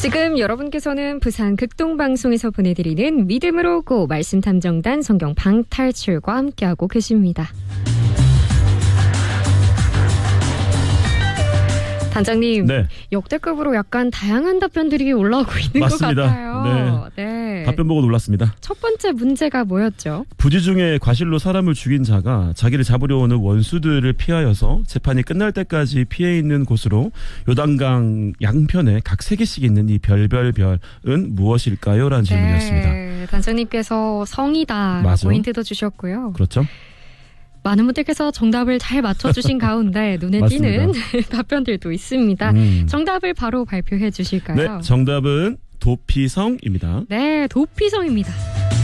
지금 여러분께서는 부산 극동방송에서 보내드리는 믿음으로 고 말씀탐정단 성경 방탈출과 함께하고 계십니다. 단장님, 네. 역대급으로 약간 다양한 답변들이 올라오고 있는 맞습니다. 것 같아요. 네. 답변 보고 놀랐습니다. 첫 번째 문제가 뭐였죠? 부지 중에 과실로 사람을 죽인 자가 자기를 잡으려 오는 원수들을 피하여서 재판이 끝날 때까지 피해 있는 곳으로 요단강 양편에 각 3개씩 있는 이 별별별은 무엇일까요? 라는 질문이었습니다. 단장님께서 성이다 맞아. 포인트도 주셨고요. 그렇죠. 많은 분들께서 정답을 잘 맞춰주신 가운데 눈에 띄는 답변들도 있습니다. 정답을 바로 발표해 주실까요? 네, 정답은 도피성입니다. 네, 도피성입니다.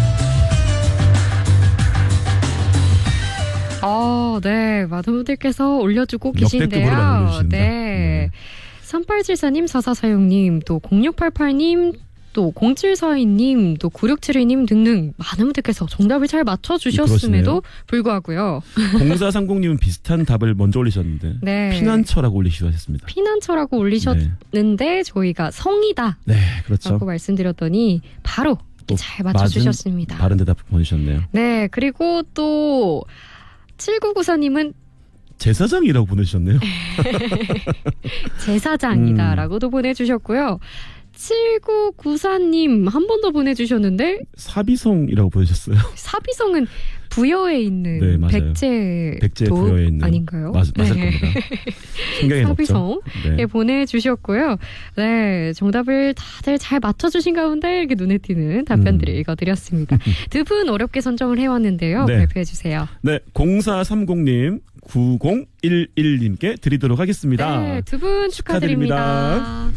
네, 많은 분들께서 올려주고 계신데요. 많이 올려주신다. 네. 3874님, 4446님, 또 0688님, 또 0742님, 또 9672님 등등 많은 분들께서 정답을 잘 맞춰주셨음에도 불구하고요. 0430님은 비슷한 답을 먼저 올리셨는데 네. 피난처라고 올리셨습니다. 피난처라고 올리셨는데 저희가 성이다 네, 그렇죠. 라고 말씀드렸더니 바로 잘 맞춰주셨습니다. 바른 대답 보내주셨네요. 네, 그리고 또 7994님은 제사장이라고 보내주셨네요. 제사장이다라고도 보내주셨고요. 7994님 한 번 더 보내주셨는데 사비성이라고 보내주셨어요. 사비성은 부여에 있는 백제 부여에 있는 아닌가요? 맞을 겁니다. 신경이 사비성에 네. 보내주셨고요. 네, 정답을 다들 잘 맞춰주신 가운데 이렇게 눈에 띄는 답변들을 읽어드렸습니다. 두 분 어렵게 선정을 해왔는데요. 네. 발표해주세요. 네, 0430님 9011님께 드리도록 하겠습니다. 네, 두 분 축하드립니다.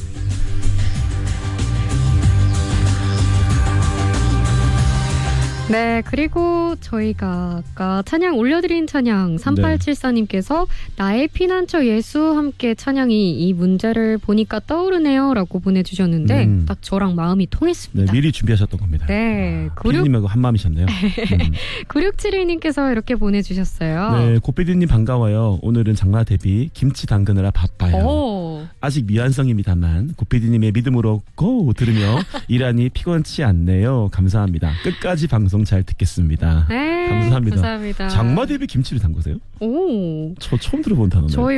네, 그리고 저희가 아까 찬양 올려드린 찬양 3874님께서 나의 피난처 예수 함께 찬양이 이 문제를 보니까 떠오르네요 라고 보내주셨는데 딱 저랑 마음이 통했습니다. 네, 미리 준비하셨던 겁니다. 네, 피디님하고 한마음이셨네요. 9671님께서 이렇게 보내주셨어요. 네, 고피디님 반가워요. 오늘은 장마 대비 김치 담그느라 바빠요. 아직 미완성입니다만 고피디님의 믿음으로 고 들으며 일하니 피곤치 않네요. 감사합니다. 끝까지 방송 잘 듣겠습니다. 네, 감사합니다. 감사합니다. 장마 대비 김치를 담그세요? 오, 저 처음 들어본 단어네요. 저희